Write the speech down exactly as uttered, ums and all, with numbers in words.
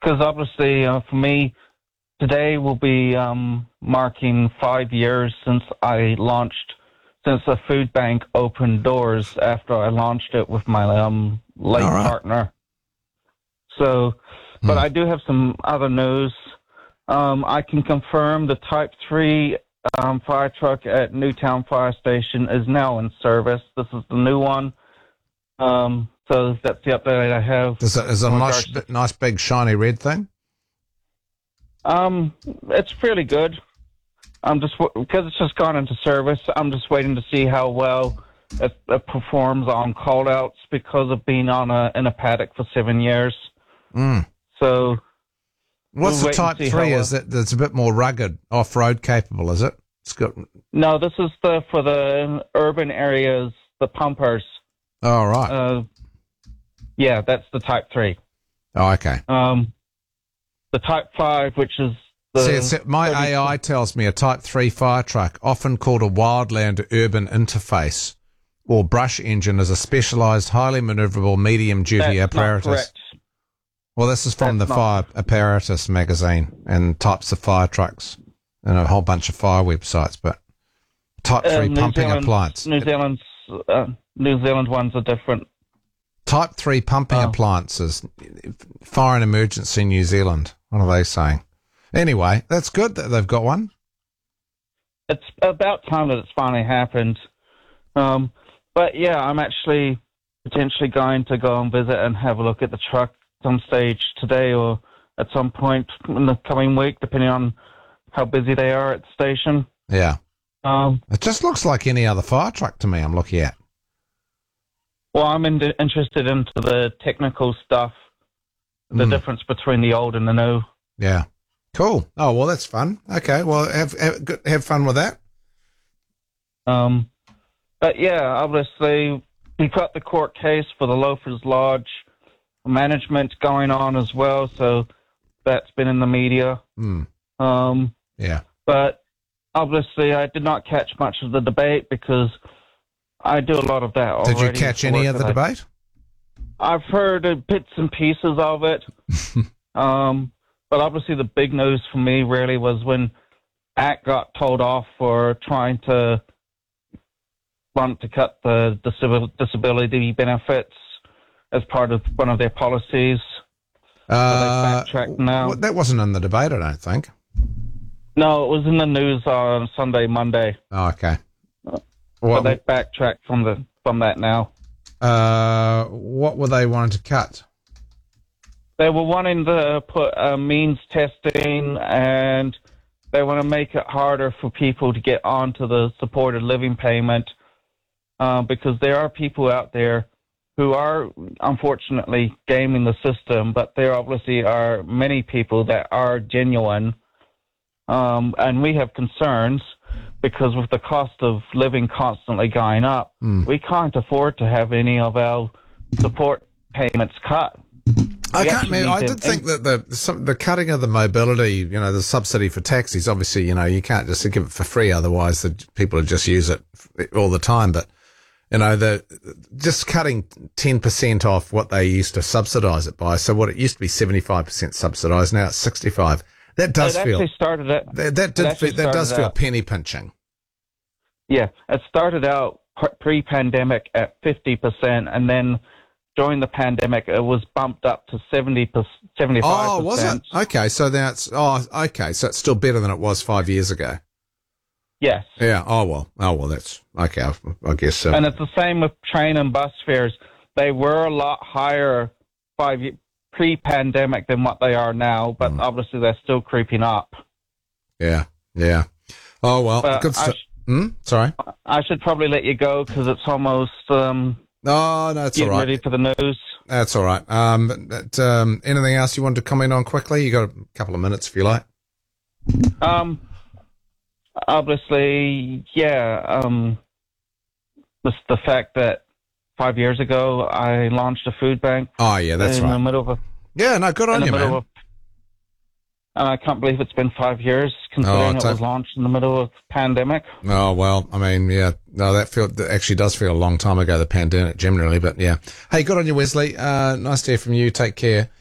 because obviously uh, for me, today will be um, marking five years since I launched, since the food bank opened doors after I launched it with my um, late All right. partner. So, but Hmm. I do have some other news. Um, I can confirm the Type three um, fire truck at Newtown Fire Station is now in service. This is the new one. Um, so that's the update I have. Is it, is it a in nice, regards to- nice big shiny red thing? Um, it's fairly good. I'm just because it's just gone into service. I'm just waiting to see how well it, it performs on call outs because of being on a in a paddock for seven years. Mm. So, What's we'll the wait and Type see three? how, uh, Is it that's a bit more rugged, off-road capable, is it? It's got... no, this is the for the urban areas, the pumpers. Oh, right. Uh, yeah, that's the Type three. Oh, okay. Um, the Type five, which is the See, it's, my A I tells me a Type three fire truck, often called a wildland urban interface or brush engine, is a specialised, highly manoeuvrable, medium-duty that's not apparatus. correct. Well, this is from That's the not- Fire Apparatus magazine and types of fire trucks and a whole bunch of fire websites, but Type Uh, three New pumping Zealand's- appliance. New Zealand's uh, New Zealand ones are different. Type three pumping Oh. appliances, fire and emergency New Zealand. What are they saying? Anyway, that's good that they've got one. It's about time that it's finally happened. Um, but yeah, I'm actually potentially going to go and visit and have a look at the truck some stage today or at some point in the coming week, depending on how busy they are at the station. Yeah. Um, It just looks like any other fire truck to me I'm looking at. well, I'm in, interested into the technical stuff, the Mm. difference between the old and the new. Yeah. Cool. Oh, well, that's fun. Okay. Well, have, have, good- have fun with that. Um, but yeah, obviously, we've got the court case for the Loafers Lodge management going on as well, so that's been in the media. Mm. Um, Yeah. but obviously, I did not catch much of the debate because I do a lot of that already. Did you catch the any work of the that I- debate? I've heard uh, bits and pieces of it. um, but obviously, the big news for me really was when A C T got told off for trying to want to cut the disabil- disability benefits as part of one of their policies. Uh, backtracked now. well, that wasn't in the debate, I don't think. No, it was in the news on Sunday, Monday. Oh, okay. But What, they backtracked from the from that now. uh, what were they wanting to cut? They were wanting to put uh, means testing, and they want to make it harder for people to get onto the supported living payment uh, because there are people out there who are unfortunately gaming the system, but there obviously are many people that are genuine, um, and we have concerns because with the cost of living constantly going up, Mm. we can't afford to have any of our support payments cut. I We can't. actually Man, I need to- did think that the some, the cutting of the mobility, you know, the subsidy for taxis. Obviously, you know, you can't just give it for free, otherwise the people would just use it all the time. But you know, the just cutting ten percent off what they used to subsidise it by. So what it used to be seventy five percent subsidised, now it's sixty five. That does it feel actually started at that, that did it actually feel, that does started feel out- penny pinching. yeah, it started out pr- pre-pandemic at fifty percent, and then during the pandemic, it was bumped up to seventy seventy-five percent. Oh, was it? Okay, so that's oh, okay, so it's still better than it was five years ago. Yes. Yeah. Oh well. Oh well. That's okay. I, I guess so. And it's the same with train and bus fares. They were a lot higher five ye- pre-pandemic than what they are now, but Mm. obviously they're still creeping up. Yeah. Yeah. Oh well. But Good I, stuff. sh- Hmm? Sorry. I should probably let you go because it's almost um, Oh no, that's all getting right. ready for the news. That's all right. Um, but, but, um, anything else you wanted to comment on quickly? You got a couple of minutes if you like. Um, obviously, yeah. Um, the the fact that five years ago I launched a food bank Oh yeah, that's in the right. middle of a Yeah, no, good in on the you, middle man. of, and I can't believe it's been five years considering Oh, it ta- was launched in the middle of pandemic. Oh well, I mean, yeah, no, that feel that actually does feel a long time ago, the pandemic generally, but yeah. Hey, good on you, Wesley. Uh, nice to hear from you. Take care.